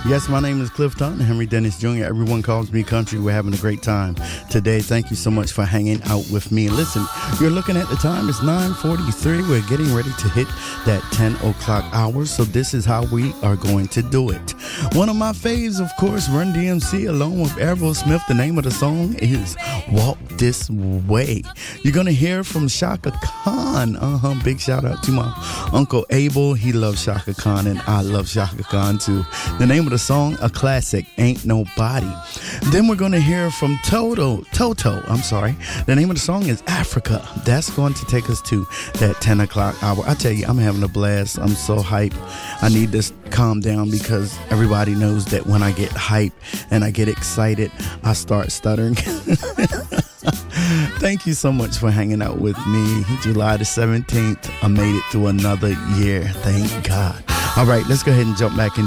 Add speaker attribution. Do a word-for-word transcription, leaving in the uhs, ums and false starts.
Speaker 1: Yes, my name is Clifton Henry Dennis Junior Everyone calls me Country. We're having a great time today. Thank you so much for hanging out with me. Listen, you're looking at the time. It's nine forty-three. We're getting ready to hit that ten o'clock hour. So this is how we are going to do it. One of my faves, of course, Run D M C along with Aerosmith. The name of the song is Walk This Way. You're going to hear from Shaka Khan. Uh-huh. Big shout out to my Uncle Abel. He loves Shaka Khan and I love Shaka Khan too. The name of the song, a classic, Ain't Nobody. Then we're going to hear from Toto, Toto, I'm sorry. The name of the song is Africa. That's going to take us to that ten o'clock hour. I tell you, I'm having a blast. I'm so hyped. I need to calm down because everybody knows that when I get hyped and I get excited, I start stuttering. Thank you so much for hanging out with me. July the seventeenth, I made it through another year. Thank God. All right, let's go ahead and jump back in.